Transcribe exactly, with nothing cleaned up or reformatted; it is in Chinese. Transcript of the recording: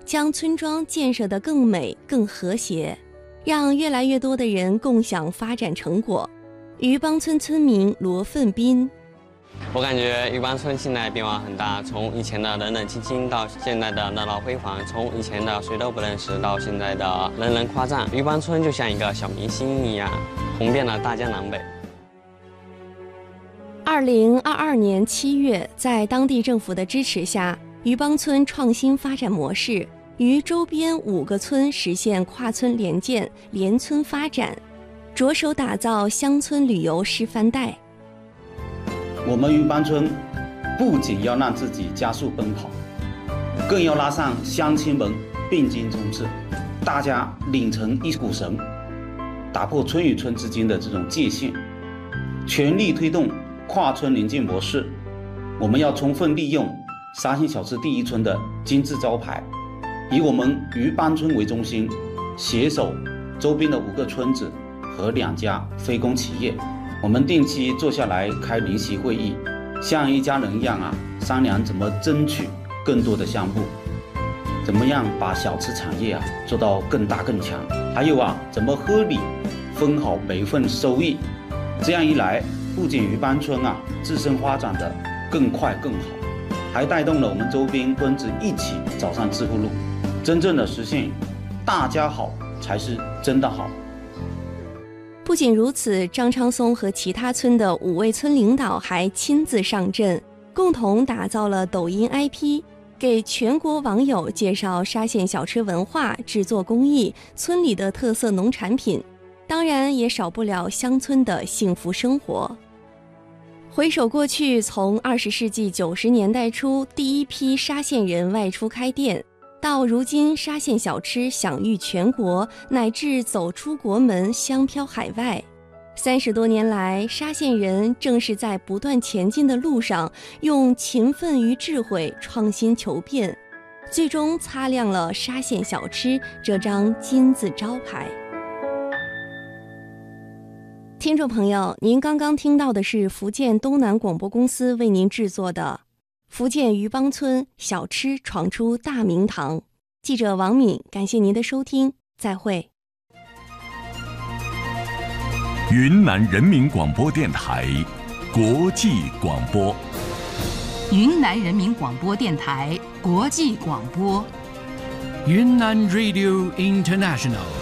将村庄建设得更美、更和谐，让越来越多的人共享发展成果。渔邦村村民罗奋斌， 我感觉渔邦村现在变化很大，从以前的冷冷清清到现在的热闹辉煌，从以前的谁都不认识到现在的人人夸赞。渔邦村就像一个小明星一样，红遍了大江南北。 二零二二年七月，在当地政府的支持下，渔邦村创新发展模式，与周边五个村实现跨村联建、联村发展，着手打造乡村旅游示范带。 我们渔邦村不仅要让自己加速奔跑，更要拉上乡亲们并肩冲刺，大家拧成一股绳，打破村与村之间的这种界限，全力推动跨村联建模式。我们要充分利用沙县小吃第一村的金字招牌，以我们渔邦村为中心，携手周边的五个村子和两家非公企业，我们定期坐下来开联席会议，像一家人一样啊，商量怎么争取更多的项目，怎么样把小吃产业啊做到更大更强，还有啊怎么合理分好每份收益。这样一来，不仅渔邦村啊自身发展的更快更好，还带动了我们周边村子一起走上致富路，真正的实现大家好才是真的好。 不仅如此，张昌松和其他村的五位村领导还亲自上阵，共同打造了抖音 I P， 给全国网友介绍沙县小吃文化、制作工艺、村里的特色农产品，当然也少不了乡村的幸福生活。回首过去，从二十世纪九十年代初第一批沙县人外出开店，到如今沙县小吃享誉全国，乃至走出国门，香飘海外。三十多年来，沙县人正是在不断前进的路上，用勤奋与智慧创新求变，最终擦亮了沙县小吃这张金字招牌。听众朋友，您刚刚听到的是福建东南广播公司为您制作的福建渔邦村小吃闯出大名堂。记者王敏，感谢您的收听，再会。 云南人民广播电台国际广播。 云南人民广播电台国际广播。 云南 Radio International。